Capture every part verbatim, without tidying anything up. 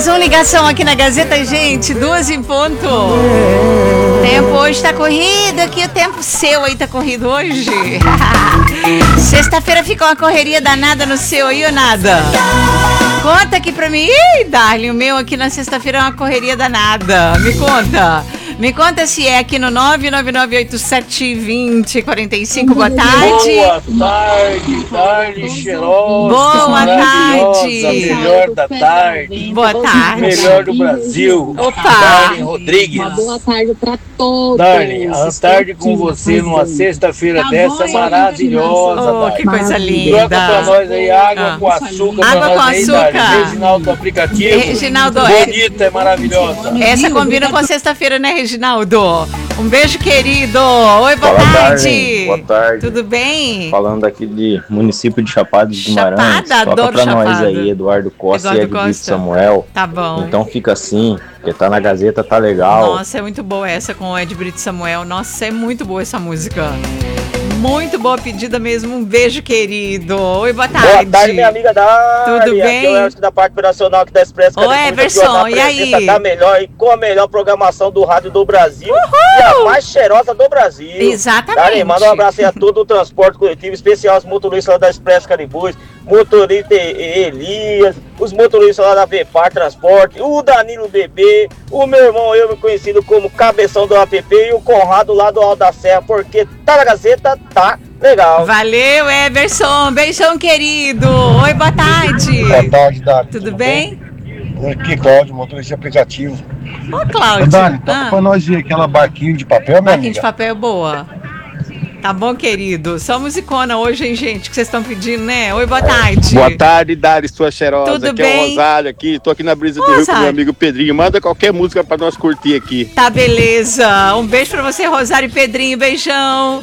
uma ligação aqui na Gazeta, gente. Duas em ponto. O tempo hoje tá corrido aqui, o tempo seu aí tá corrido hoje. Sexta-feira fica uma correria danada no seu aí ou nada? Conta aqui pra mim. Ih, Darling, o meu aqui na sexta-feira é uma correria danada. Me conta. Me conta se é aqui no nove nove nove oito sete dois zero quatro cinco. Boa tarde. Boa tarde, tarde cheirosa. Boa tarde. Melhor da tarde. Boa tarde. Melhor do Brasil. Opa. Darling Rodrigues. Uma boa tarde pra todos. Darling, a tarde com você numa sexta-feira Tá dessa bom, maravilhosa, Oh, Darling. que coisa linda. Troca pra nós aí água Ah. com açúcar. Água pra com nós aí, açúcar. Darling. Reginaldo do aplicativo. Reginaldo, é- Bonita, é maravilhosa. Essa combina com a sexta-feira, né, Reginaldo? Um beijo, querido. Oi, boa Fala, tarde. Darling. Boa tarde. Tudo bem? Falando aqui de município de Chapada dos Guimarães. Chapada, Toca adoro pra nós Chapada. aí, Eduardo Costa Eduardo e Edmilson Costa. Samuel. Tá bom. Então fica assim, porque tá na Gazeta, tá legal. Nossa, é muito boa essa com o Ed Brito Samuel. Nossa, é muito boa essa música. Muito boa pedida mesmo. Um beijo, querido. Oi, boa tarde. Boa tarde, minha amiga Dália. Tudo bem? Aqui é o Everson da parte operacional aqui da Expresso. Ô, Everson, e aí? Da melhor e com a melhor programação do rádio do Brasil. E a mais cheirosa do Brasil. Exatamente. Dália, manda um abraço aí a todo o transporte coletivo, especial aos motoristas lá da Expresso Caribus, motorista Elias, os motoristas lá da Vepar Transporte, o Danilo Bebê, o meu irmão, eu me conhecido como Cabeção do app e o Conrado lá do Alto da Serra, porque tá na Gazeta, tá legal. Valeu, Everson. Beijão, querido. Oi, boa tarde. Boa tarde, Dani. Tudo bem? Aqui, Cláudio, motorista de aplicativo. Ô, Cláudio. Dani, toca Ah, pra nós ver aquela barquinho de papel, minha barquinho de amiga. papel boa. Tá bom, querido? Só musicona hoje, hein, gente? Que vocês estão pedindo, né? Oi, boa tarde. Boa tarde, Dari, sua cheirosa. Tudo aqui bem? é o Rosário aqui. Tô aqui na brisa Ô, do Rio com Rosário. meu amigo Pedrinho. Manda qualquer música pra nós curtir aqui. Tá, beleza. Um beijo pra você, Rosário e Pedrinho. Beijão.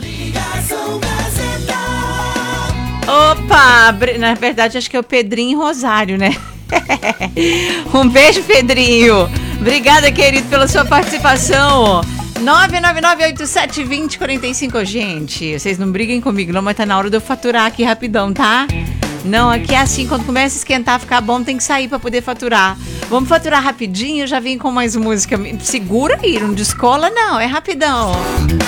Opa! bre- Na verdade, acho que é o Pedrinho e Rosário, né? Um beijo, Pedrinho. Obrigada, querido, pela sua participação. nove nove nove oito sete dois zero quatro cinco. Gente, vocês não briguem comigo, não, mas tá na hora de eu faturar aqui rapidão, tá? Não, aqui é assim, quando começa a esquentar, ficar bom, tem que sair pra poder faturar. Vamos faturar rapidinho, eu já vim com mais música. Segura aí, não descola não, é rapidão.